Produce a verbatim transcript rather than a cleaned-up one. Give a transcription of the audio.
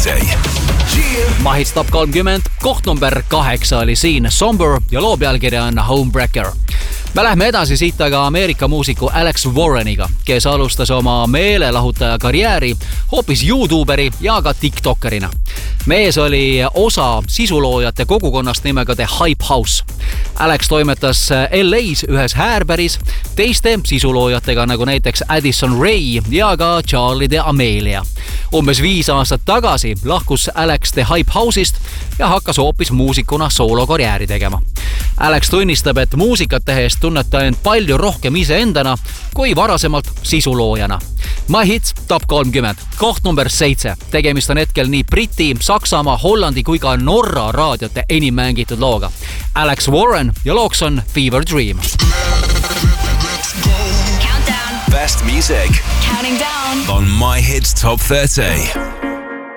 thirty. Mahits Top kolmkümmend, koht number kaheksa oli siin Somber ja loo pealkirja on Homebreaker. Me lähme edasi siit aga Ameerika muusiku Alex Warreniga, kes alustas oma meelelahutaja karjääri hoopis YouTuberi ja ka TikTokerina. Mees oli osa sisuloojate kogukonnast nimega The Hype House. Alex toimetas L A's ühes häärpäris teiste sisuloojatega nagu näiteks Addison Rae ja ka Charlie D'Amelio. Umbes viis aastat tagasi lahkus Alex The Hype House'ist ja hakkas hoopis muusikuna soolokarjääri tegema. Alex tunnistab, et muusikat tehes tunneta end palju rohkem iseendana kui varasemalt sisuloojana. My Hits Top kolmkümmend, koht number seitse. Tegemist on hetkel nii Briti, Saksamaa, Hollandi kui ka Norra raadiote enim mängitud looga. Alex Warren ja looks on Fever Dream. Countdown. Best music. Counting down. On My Hits Top thirty.